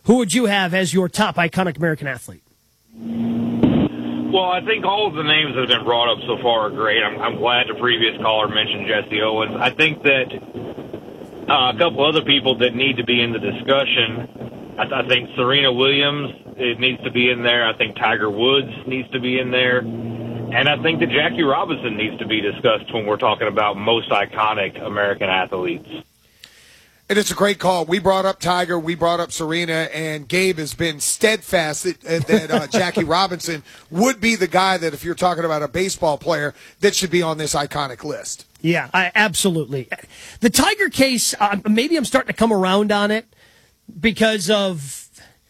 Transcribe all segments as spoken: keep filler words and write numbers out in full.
who would you have as your top iconic American athlete? Well, I think all of the names that have been brought up so far are great. I'm, I'm glad the previous caller mentioned Jesse Owens. I think that uh, a couple other people that need to be in the discussion, I, I think Serena Williams it needs to be in there. I think Tiger Woods needs to be in there. And I think that Jackie Robinson needs to be discussed when we're talking about most iconic American athletes. And it's a great call. We brought up Tiger, we brought up Serena, and Gabe has been steadfast that, that uh, Jackie Robinson would be the guy that, if you're talking about a baseball player, that should be on this iconic list. Yeah, I, absolutely. The Tiger case, uh, maybe I'm starting to come around on it because of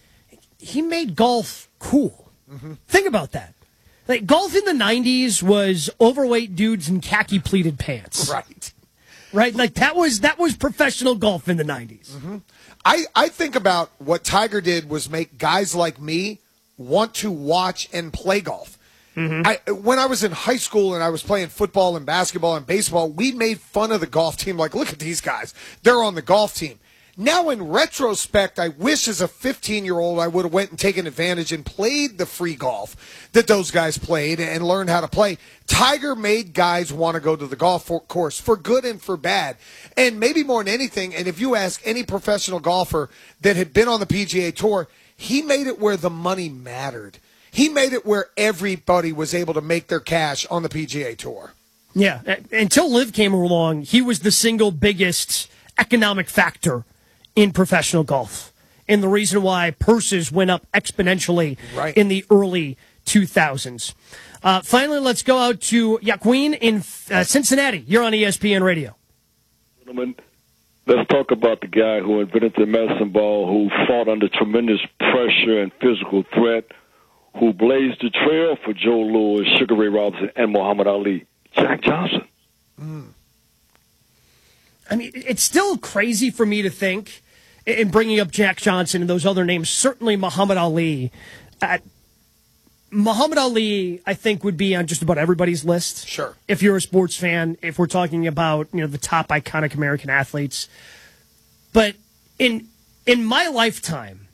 he made golf cool. Mm-hmm. Think about that. Like, golf in the nineties was overweight dudes in khaki pleated pants. Right. Right? Like, that was that was professional golf in the nineties. Mm-hmm. I, I think about what Tiger did was make guys like me want to watch and play golf. Mm-hmm. I, when I was in high school and I was playing football and basketball and baseball, we made fun of the golf team. Like, look at these guys. They're on the golf team. Now, in retrospect, I wish as a fifteen-year-old I would have went and taken advantage and played the free golf that those guys played and learned how to play. Tiger made guys want to go to the golf course for good and for bad. And maybe more than anything, and if you ask any professional golfer that had been on the P G A Tour, he made it where the money mattered. He made it where everybody was able to make their cash on the P G A Tour. Yeah, until Liv came along, he was the single biggest economic factor in professional golf, and the reason why purses went up exponentially right. in the early two thousands. Uh, finally, let's go out to Joaquin in uh, Cincinnati. You're on E S P N Radio. Gentlemen, let's talk about the guy who invented the medicine ball, who fought under tremendous pressure and physical threat, who blazed the trail for Joe Louis, Sugar Ray Robinson, and Muhammad Ali, Jack Johnson. Mm. I mean, it's still crazy for me to think, in bringing up Jack Johnson and those other names, certainly Muhammad Ali. Uh, Muhammad Ali, I think, would be on just about everybody's list. Sure. If you're a sports fan, if we're talking about, you know, the top iconic American athletes. But in in my lifetime,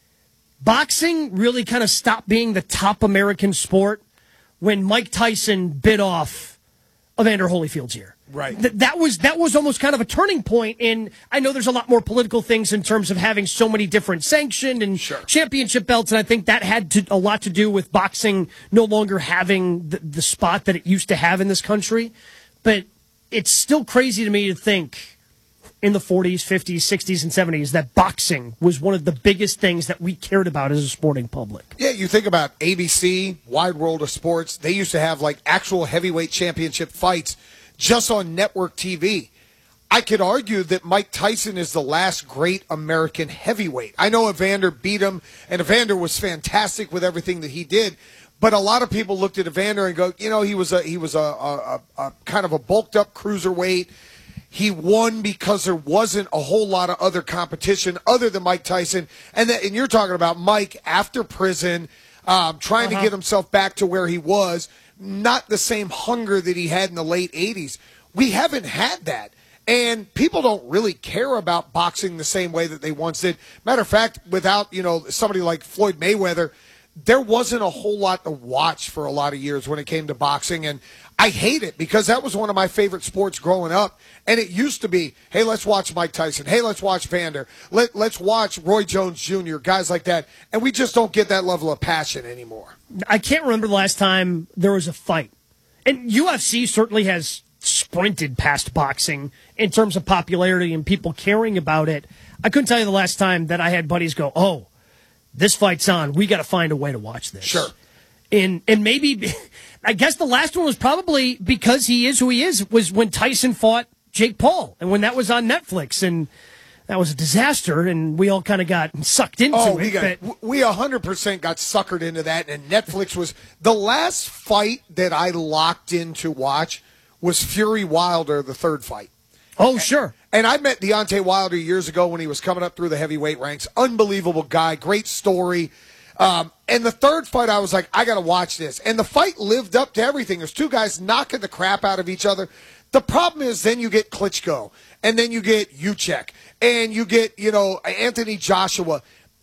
boxing really kind of stopped being the top American sport when Mike Tyson bit off Evander Holyfield's ear. Right. Th- that was that was almost kind of a turning point in, I know there's a lot more political things in terms of having so many different sanctioned and sure. championship belts, and I think that had to, a lot to do with boxing no longer having the, the spot that it used to have in this country. But it's still crazy to me to think in the forties, fifties, sixties, and seventies that boxing was one of the biggest things that we cared about as a sporting public. Yeah, you think about A B C, Wide World of Sports, they used to have like actual heavyweight championship fights just on network T V. I could argue that Mike Tyson is the last great American heavyweight. I know Evander beat him, and Evander was fantastic with everything that he did. But a lot of people looked at Evander and go, you know, he was a he was a, a, a, a kind of a bulked up cruiserweight. He won because there wasn't a whole lot of other competition other than Mike Tyson. And that, and you're talking about Mike after prison, um, trying uh-huh. to get himself back to where he was. Not the same hunger that he had in the late eighties. We haven't had that. And people don't really care about boxing the same way that they once did. Matter of fact, without, you know, somebody like Floyd Mayweather, there wasn't a whole lot to watch for a lot of years when it came to boxing. And I hate it because that was one of my favorite sports growing up. And it used to be, hey, let's watch Mike Tyson. Hey, let's watch Vander. Let, let's watch Roy Jones Junior, guys like that. And we just don't get that level of passion anymore. I can't remember the last time there was a fight. And U F C certainly has sprinted past boxing in terms of popularity and people caring about it. I couldn't tell you the last time that I had buddies go, oh, this fight's on. We got to find a way to watch this. Sure. And and maybe, I guess the last one was probably because he is who he is, was when Tyson fought Jake Paul. And when that was on Netflix. And that was a disaster. And we all kind of got sucked into oh, it. We got, but, we one hundred percent got suckered into that. And Netflix was the last fight that I locked in to watch was Fury Wilder, the third fight. Oh, sure. And I met Deontay Wilder years ago when he was coming up through the heavyweight ranks. Unbelievable guy. Great story. Um, and the third fight, I was like, I got to watch this. And the fight lived up to everything. There's two guys knocking the crap out of each other. The problem is then you get Klitschko, and then you get Usyk, and you get, you know, Anthony Joshua.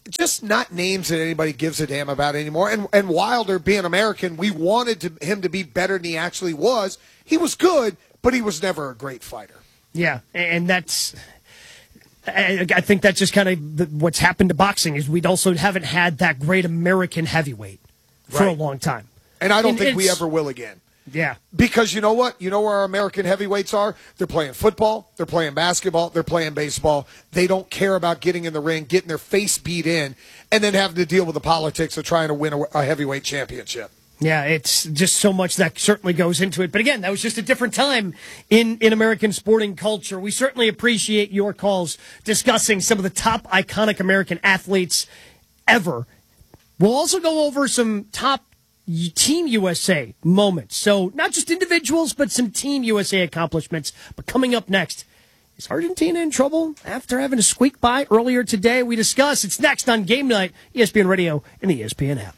just not names that anybody gives a damn about anymore. And and Wilder, being American, we wanted to, him to be better than he actually was. He was good, but he was never a great fighter. Yeah, and that's. I think that's just kind of what's happened to boxing is we also haven't had that great American heavyweight for Right. a long time. And I don't And think we it's- ever will again. Yeah. Because you know what? You know where our American heavyweights are? They're playing football, they're playing basketball, they're playing baseball. They don't care about getting in the ring, getting their face beat in, and then having to deal with the politics of trying to win a, a heavyweight championship. Yeah, it's just so much that certainly goes into it. But again, that was just a different time in, in American sporting culture. We certainly appreciate your calls discussing some of the top iconic American athletes ever. We'll also go over some top Team U S A moments. So not just individuals, but some Team U S A accomplishments. But coming up next, is Argentina in trouble after having to squeak by earlier today? We discuss. It's next on Game Night, E S P N Radio and the E S P N app.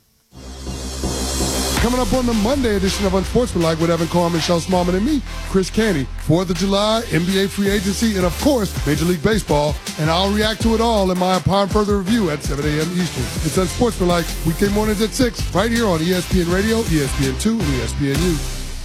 Coming up on the Monday edition of Unsportsmanlike with Evan Carr, Michelle Smallman, and me, Chris Canty. fourth of July, N B A free agency, and of course, Major League Baseball. And I'll react to it all in my Upon Further review at seven a.m. Eastern. It's Unsportsmanlike, weekday mornings at six, right here on E S P N Radio, E S P N two, and E S P N U.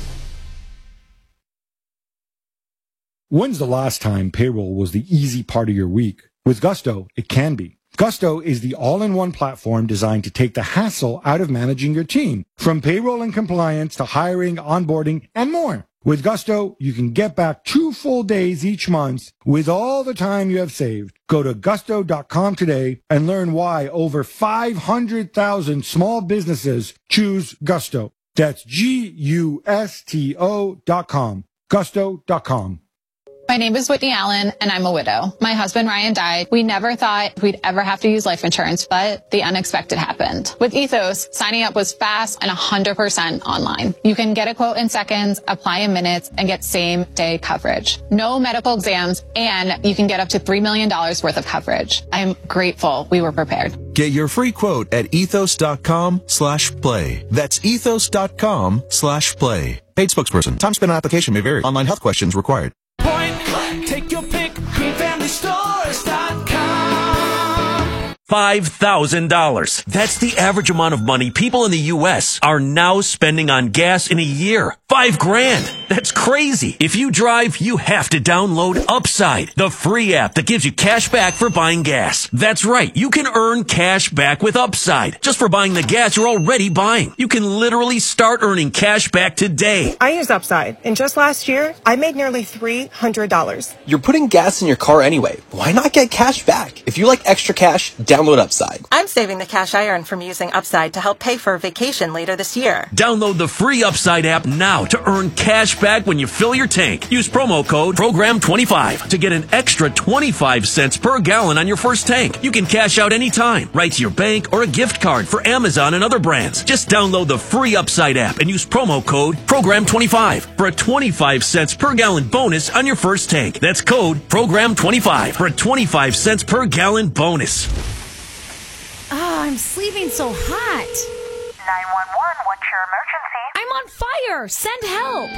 When's the last time payroll was the easy part of your week? With Gusto, it can be. Gusto is the all-in-one platform designed to take the hassle out of managing your team, from payroll and compliance to hiring, onboarding, and more. With Gusto, you can get back two full days each month with all the time you have saved. Go to gusto dot com today and learn why over five hundred thousand small businesses choose Gusto. That's G U S T O dot com. gusto dot com. My name is Whitney Allen, and I'm a widow. My husband, Ryan, died. We never thought we'd ever have to use life insurance, but the unexpected happened. With Ethos, signing up was fast and one hundred percent online. You can get a quote in seconds, apply in minutes, and get same-day coverage. No medical exams, and you can get up to three million dollars worth of coverage. I'm grateful we were prepared. Get your free quote at ethos dot com slash play. That's ethos dot com slash play. Paid spokesperson. Time spent on application may vary. Online health questions required. Take your pick, green family stores dot com. five thousand dollars. That's the average amount of money people in the U S are now spending on gas in a year. Five grand. That's crazy. If you drive, you have to download Upside, the free app that gives you cash back for buying gas. That's right. You can earn cash back with Upside just for buying the gas you're already buying. You can literally start earning cash back today. I use Upside, and just last year, I made nearly three hundred dollars. You're putting gas in your car anyway. Why not get cash back? If you like extra cash, download Upside. I'm saving the cash I earn from using Upside to help pay for a vacation later this year. Download the free Upside app now to earn cash back when you fill your tank. Use promo code program twenty-five to get an extra twenty-five cents per gallon on your first tank. You can cash out anytime, right to your bank or a gift card for Amazon and other brands. Just download the free Upside app and use promo code program twenty-five for a twenty-five cents per gallon bonus on your first tank. That's code program twenty-five for a twenty-five cents per gallon bonus. Oh, I'm sleeping so hot. nine one one, what's your emergency? I'm on fire. Send help.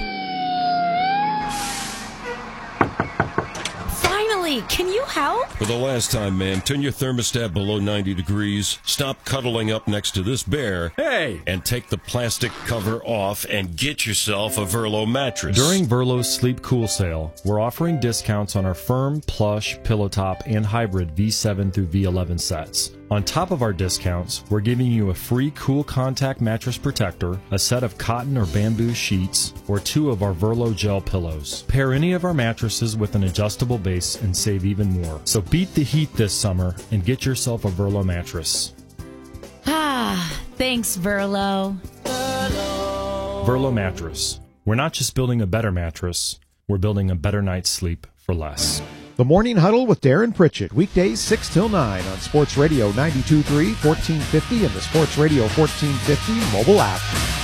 Finally, can you help? For the last time, man, turn your thermostat below ninety degrees, stop cuddling up next to this bear, hey, and take the plastic cover off and get yourself a Verlo mattress. During Verlo's Sleep Cool sale, we're offering discounts on our firm, plush, pillow top, and hybrid V seven through V eleven sets. On top of our discounts, we're giving you a free Cool Contact mattress protector, a set of cotton or bamboo sheets, or two of our Verlo gel pillows. Pair any of our mattresses with an adjustable base and save even more. So beat the heat this summer and get yourself a Verlo mattress. Ah, thanks, Verlo. Verlo Mattress. We're not just building a better mattress, we're building a better night's sleep for less. The Morning Huddle with Darren Pritchett, weekdays six till nine on Sports Radio ninety-two point three, fourteen fifty, and the Sports Radio fourteen fifty mobile app.